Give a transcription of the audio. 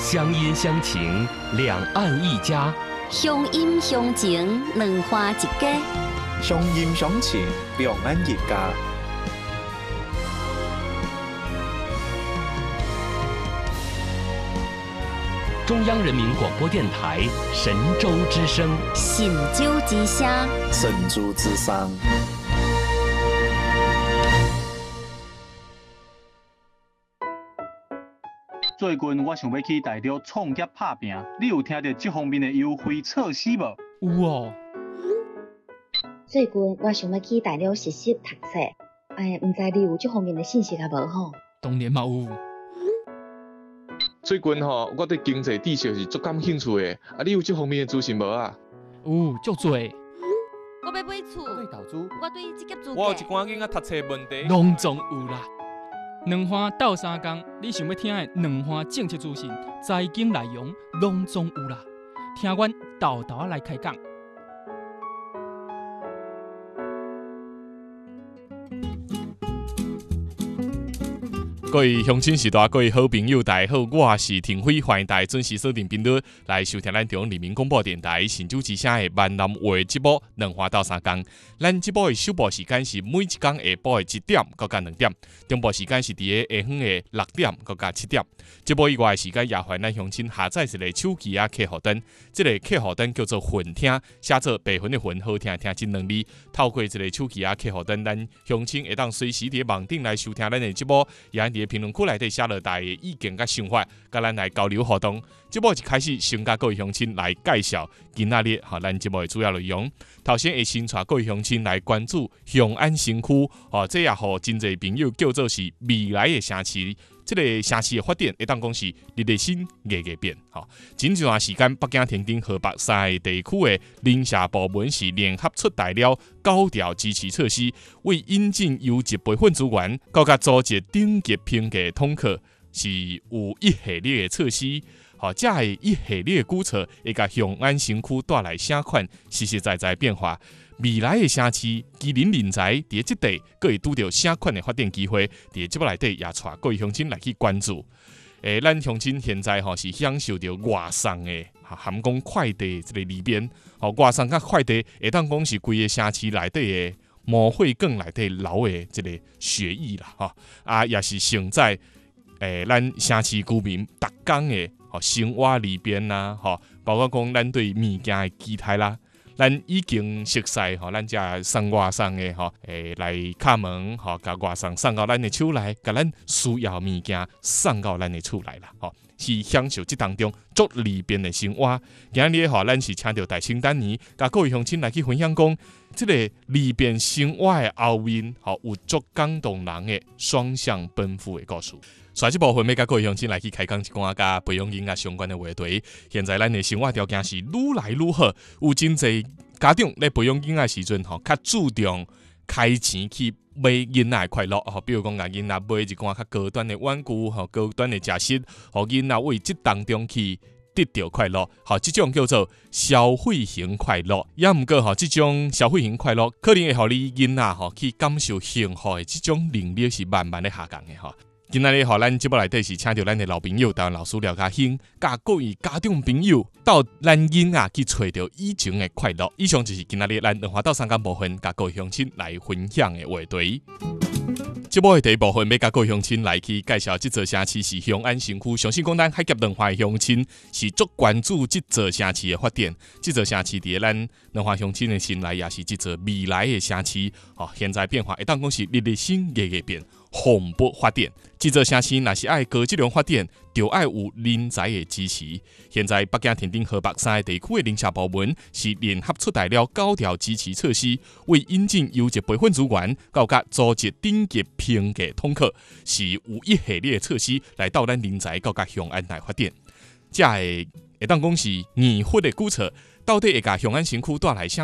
乡音乡情，两岸一家； 乡音乡情，两花一家。 乡音乡情，两岸一家。 中央人民广播电台神州之声， 神州之声， 神州之声。 最近我想要去大陆创业打拼，你有听到这方面的优惠措施无？ 有哦。 最近我想要去大陆实习读册，唔知你有这方面的信息啊无吼？ 当然嘛有。 最近我对经济知识是足感兴趣的，你有这方面的资讯无啊？ 有，足多。 我要买厝， 我对投资， 我对这个资我有一寡囡仔读册问题， 拢总有啦。两花斗三工，你想要听的两花政策资讯、财经内容，拢总有啦。听阮豆豆来开讲。 各位乡亲时代，各位好朋友，大家好，我是庭辉，欢迎大家准时锁定频率来收听咱中央人民广播电台神州之声的闽南话节目《两花斗三工》。咱节目的首播时间是每一天下晡的1點到2點，中部時間是伫個下午的6點到7點。節目以外的時間，也歡迎咱鄉親下載一個手機啊客戶端，這個客戶端叫做雲聽，寫做白雲的雲，好聽聽真兩字。透過這個手機啊客戶端，咱鄉親會當隨時伫網頂來收聽咱的節目，也喺評論區內底寫落大家的意見甲想法，甲咱來交流互動。節目一開始，先甲各位鄉親來介紹今仔日咱節目的主要內容。頭先會先帶各位鄉親來關注雄安新區，這也互真濟朋友叫做是未來的城市。這個城市的發展會當講是日日新，月月變。前一段時間，北京、天津、河北三個地區的鄰舍部門是聯合出台了9條支持措施，為引進優質培訓資源，到甲組織頂級評價通課，是有一系列的措施。這個一系列的舉措會甲雄安新區帶來啥款實實在在的變化？未來的城市，機靈人才佇即地，佫會拄到啥款的發展機會？佇節目內底也帶各位鄉親來去關注。咱鄉親現在是享受到外送的，含講快遞這個裡邊，外送甲快遞會當講是規個城市內底的模會館內底留的這個血液啦，也是承載咱城市居民逐工的生活裡邊啦，包括講咱對物件的期待啦。咱已經熟悉咱遮送外送的來敲門甲外送送到咱的手內，甲咱需要物件送到咱的厝內啦，是享受這當中足裡邊的生活。今日咱是請到大清丹尼，甲各位鄉親來去分享講，這個裡邊生活的後面有足感動人的雙向奔赴的故事。下一部分要甲各位鄉親來去開講一寡甲培養囡仔相關的話題。現在咱的生活條件是愈來愈好，有真濟家長咧培養囡仔時陣較注重開錢去買囡仔的快樂，比如講甲囡仔買一寡較高端的玩具，高端的食食，互囡仔為這當中去得到快樂。這種叫做消費型快樂。也毋過這種消費型快樂，可能會互你囡仔去感受幸福的這種能力是慢慢的下降的。今仔日咱節目內底是請到咱的老朋友，台灣老師廖家興，甲各位家長朋友到咱囡仔去找到以前的快樂。以上就是今仔日咱兩花鬥三工部分，甲各位鄉親來分享的話題。節目的第一部分要甲各位鄉親來去介紹，這座城市是雄安新區。相信講咱海峽兩花的鄉親是足關注這座城市的發展。這座城市佇咱兩花鄉親的心內，也是這座未來的城市。現在變化會當講是日日新，月月變。蓬勃發展，這座城市若是愛高質量發展，就愛有人才的支持。現在北京、天津、河北三個地區的鄰舍部門是聯合出台了9條支持措施，為引進優質培訓資源，到甲組織頂級評價通課，是有一系列的措施來到咱人才到甲雄安來發展。這會當講是研發的舉措，到底會甲雄安新區帶來啥